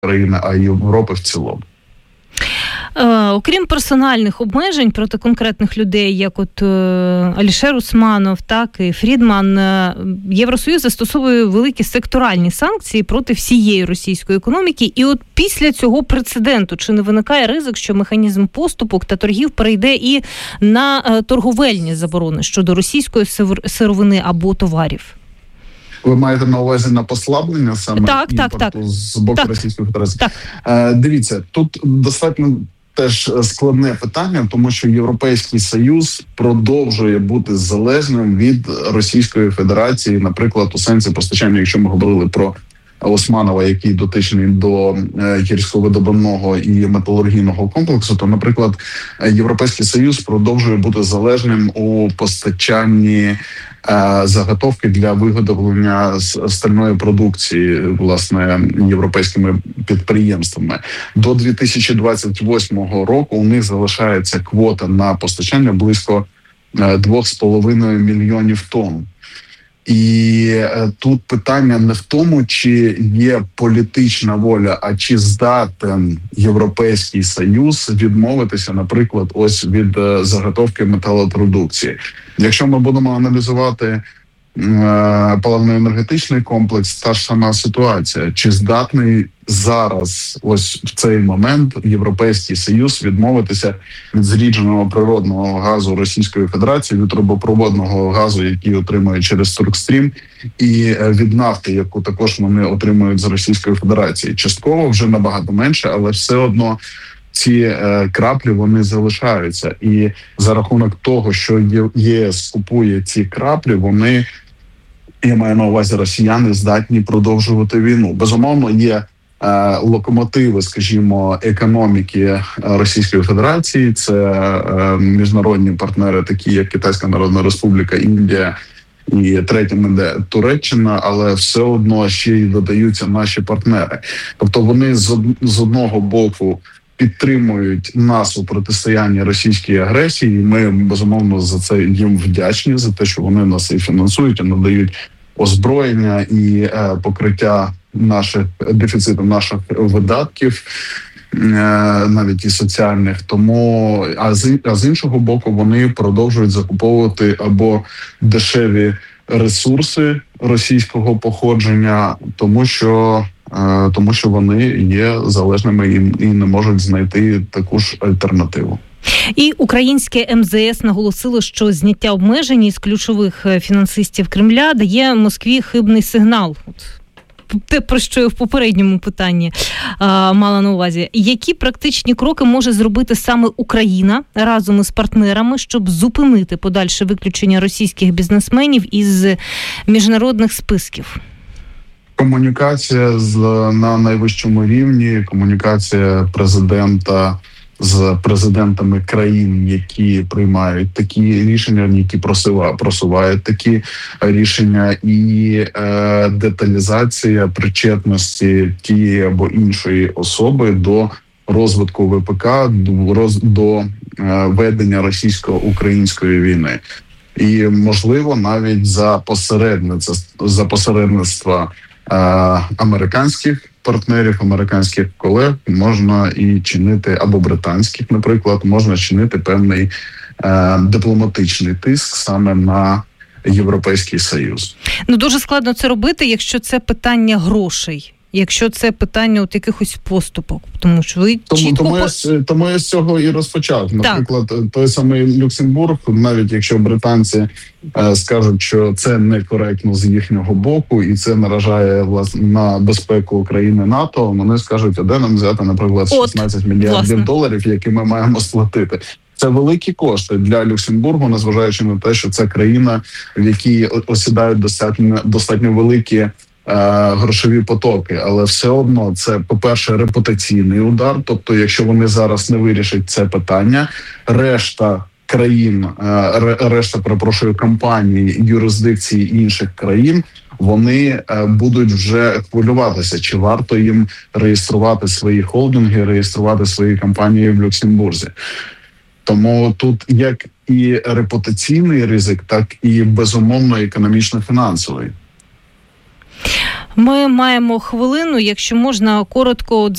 країни, а й Європи в цілому. Окрім персональних обмежень проти конкретних людей, як от Алішер Усманов, так і Фрідман, Євросоюз застосовує великі секторальні санкції проти всієї російської економіки. І от після цього прецеденту чи не виникає ризик, що механізм поступок та торгів перейде і на торговельні заборони щодо російської сировини або товарів? Ви маєте на увазі на послаблення саме імпорту з боку Російської Федерації? Дивіться, тут достатньо теж складне питання, тому що Європейський Союз продовжує бути залежним від Російської Федерації, наприклад, у сенсі постачання, якщо ми говорили про Усманова, який дотичний до гірсько-видобувного і металургійного комплексу, то, наприклад, Європейський Союз продовжує бути залежним у постачанні заготовки для виготовлення стальної продукції, власне, європейськими підприємствами. До 2028 року у них залишається квота на постачання близько 2,5 мільйонів тонн. І тут питання не в тому, чи є політична воля, а чи здатен Європейський Союз відмовитися, наприклад, ось від заготовки металопродукції. Якщо ми будемо аналізувати паливно-енергетичний комплекс, та ж сама ситуація. Чи здатний зараз, ось в цей момент, Європейський Союз відмовитися від зрідженого природного газу Російської Федерації, від трубопроводного газу, який отримує через Туркстрім, і від нафти, яку також вони отримують з Російської Федерації. Частково вже набагато менше, але все одно ці краплі, вони залишаються. І за рахунок того, що ЄС купує ці краплі, вони, я маю на увазі, росіяни здатні продовжувати війну. Безумовно, є локомотиви, скажімо, економіки Російської Федерації. Це міжнародні партнери, такі як Китайська Народна Республіка, Індія, і третім іде Туреччина, але все одно ще й додаються наші партнери. Тобто вони з одного боку підтримують нас у протистоянні російській агресії. Ми, безумовно, за це їм вдячні, за те, що вони нас і фінансують, і надають озброєння і покриття дефіциту наших видатків, навіть і соціальних. Тому, а з іншого боку, вони продовжують закуповувати або дешеві ресурси російського походження, тому що вони є залежними і не можуть знайти таку ж альтернативу. І українське МЗС наголосило, що зняття обмежень із ключових фінансистів Кремля дає Москві хибний сигнал. Те, про що я в попередньому питанні мала на увазі. Які практичні кроки може зробити саме Україна разом із партнерами, щоб зупинити подальше виключення російських бізнесменів із міжнародних списків? Комунікація на найвищому рівні, комунікація президента з президентами країн, які приймають такі рішення, які просувають такі рішення, і деталізація причетності тієї або іншої особи до розвитку ВПК, до ведення російсько-української війни. І, можливо, навіть за посередництва американських партнерів, американських колег можна і чинити, або британських, наприклад, можна чинити певний дипломатичний тиск саме на Європейський Союз. Дуже складно це робити, якщо це питання грошей. Якщо це питання от якихось поступок, тому що ви тому я з цього і розпочав. Наприклад, той самий Люксембург, навіть якщо британці скажуть, що це некоректно з їхнього боку і це наражає власне на безпеку України, НАТО, вони скажуть, а де нам взяти, наприклад, 16 мільярдів доларів, які ми маємо сплатити. Це великі кошти для Люксембургу, незважаючи на те, що це країна, в якій осідають достатньо великі грошові потоки, але все одно це, по-перше, репутаційний удар. Тобто, якщо вони зараз не вирішать це питання, решта країн, компаній, юрисдикцій інших країн, вони будуть вже хвилюватися, чи варто їм реєструвати свої холдинги, реєструвати свої компанії в Люксембурзі. Тому тут як і репутаційний ризик, так і, безумовно, економічно-фінансовий. Ми маємо хвилину, якщо можна коротко